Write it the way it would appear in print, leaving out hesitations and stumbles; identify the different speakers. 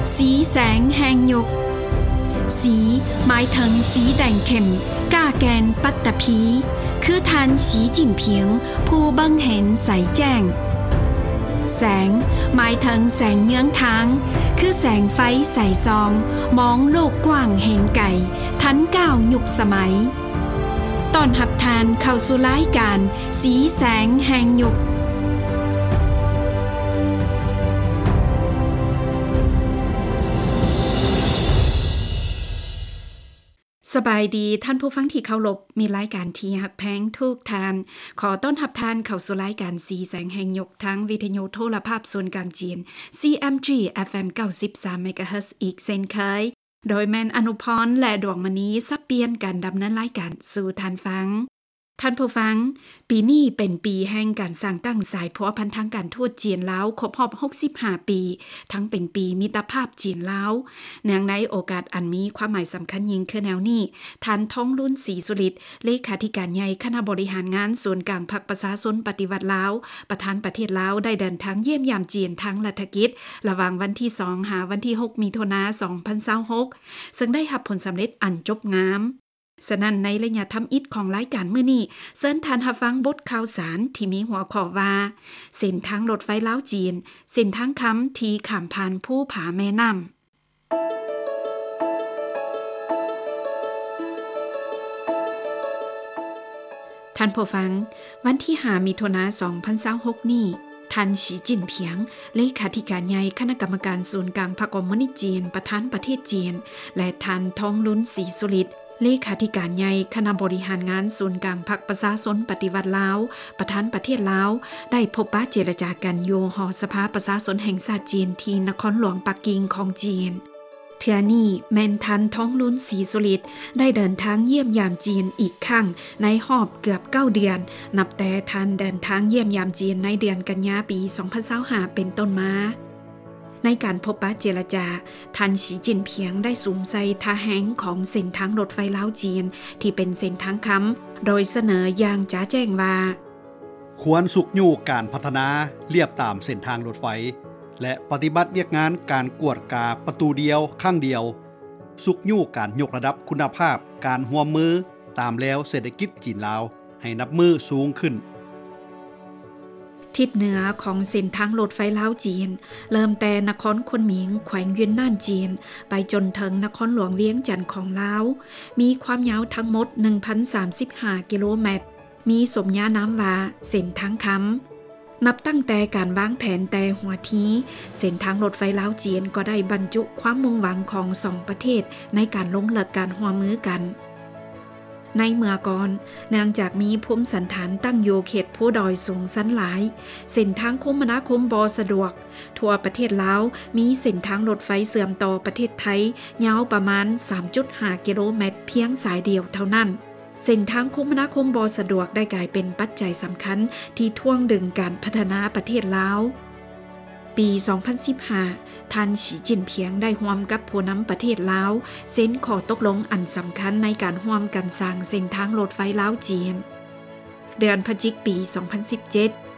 Speaker 1: สีแสงแห่งยุคสีหมายถึงสีแดงเข้มก้าแกนปัตตภีคือท่านสีจิ้นผิงผู้เบิ่งเห็นใสแจ้งแสงหมายถึงแสงเยื้องทางคือแสงไฟใส่ซองมองโลกกว้างเห็นไก่ทันก้าวยุคสมัยตอนหับทานเข้าสู่รายการสีแสงแห่งยุคสบายดีท่านผู้ฟังที่เคารพมีรายการที่ฮักแพงทุกทานขอต้อนรับทานเข้าสู่รายการสีแสงแห่งยุคทั้งวิทยุโทรภาพส่วนกลางจีน CMG FM 93 MHz อีกเช่นเคยโดยแม่นอนุพรและดวงมณีสับเปลี่ยนกันดำเนินรายการสู่ท่านฟังท่านผู้ฟังปีนี้เป็นปีแห่งการสร้างตั้งสายพัวพันธ์ทางการทูตจีนลาวครบรอบ65ปีทั้งเป็นปีมิตรภาพจีนลาวเนื่องในโอกาสอันมีความหมายสำคัญยิ่งคือแนวนี้ท่านท้องรุ่นศรีสุฤทธิ์เลขาธิการใหญ่คณะบริหารงานศูนย์กลางพรรคประชาชนปฏิวัติลาวประธานประเทศลาวได้เดินทางเยี่ยมยามจีนทั้งรัฐกิจระหว่างวันที่2หาวันที่6มิถุนายน2026ซึ่งได้รับผลสำเร็จอันจบงามฉะนั้นในระยะทำอิฐของรายการมื้อนี้เชิญท่านรับฟังบทข่าวสารที่มีหัวข้อว่าเส้นทางรถไฟลาวจีนเส้นทางค้ำที่ข้ามผ่านภูผาแม่น้ำท่านผู้ฟังวันที่5มิถุนายน2026นี้ท่านสีจิ้นเพียงเลขาธิการใหญ่คณะกรรมการศูนย์กลางพรรคคอมมิวนิสต์จีนประธานประเทศจีนและท่านทองลุ้นศรีสุฤทธิ์เลขาธิการใหญ่คณะบริหารงานศูนย์กลางพรรคประชาชนปฏิวัติลาวประธานประเทศลาวได้พบปะเจรจากันอยู่หอสภาประชาชนแห่งชาติจีนที่นครหลวงปักกิ่งของจีนเทื่อนี้แม่นทันท้องลุ้นศรีสุฤทธิ์ได้เดินทางเยี่ยมยามจีนอีกครั้งในรอบเกือบ9เดือนนับแต่ทันเดินทางเยี่ยมยามจีนในเดือนกันยายนปี2025เป็นต้นมาในการพบปะเจรจาท่านสีจิ้นเพียงได้สูมใส่ท่าแห้งของเส้นทางรถไฟลาวจีนที่เป็นเส้นทางค้ำโดยเสนออย่างจ๋าแจ้งว่า
Speaker 2: ควรสุกยู่การพัฒนาเรียบตามเส้นทางรถไฟและปฏิบัติเวียกงานการกวดกาประตูเดียวข้างเดียวสุกยู่การยกระดับคุณภาพการร่วมมือตามแล้วเศรษฐกิจจีนลาวให้นับมือสูงขึ้น
Speaker 1: ทิศเหนือของเส้นทางรถไฟลาวจีนเริ่มแต่นครควนหมิงแขวงเวียนน่านจีนไปจนถึงนครหลวงเวียงจันทน์ของลาวมีความยาวทั้งหมด 1,035 กิโลเมตรมีสมญานามว่าเส้นทางค้ำนับตั้งแต่การวางแผนแต่หัวทีเส้นทางรถไฟลาวจีนก็ได้บรรจุความมุ่งหวังของ2ประเทศในการลงหลักการร่วมมือกันในเมื่อก่อนเนื่องจากมีภูมิสันฐานตั้งอยู่เขตภูดอยสูงสันหลายเส้นทางคมนาคมบ่สะดวกทั่วประเทศลาวมีเส้นทางรถไฟเสื่อมต่อประเทศไทยยาวประมาณ 3.5 กิโลเมตรเพียงสายเดียวเท่านั้นเส้นทางคมนาคมบ่สะดวกได้กลายเป็นปัจจัยสำคัญที่ท่วงดึงการพัฒนาประเทศลาวปี 2015 ท่านสีจิ้นเพียงได้ร่วมกับผู้นำประเทศลาวเซ็นข้อตกลงอันสำคัญในการร่วมกันสร้างเส้นทางรถไฟลาวจีนเดือนพฤศจิกายนปี 2017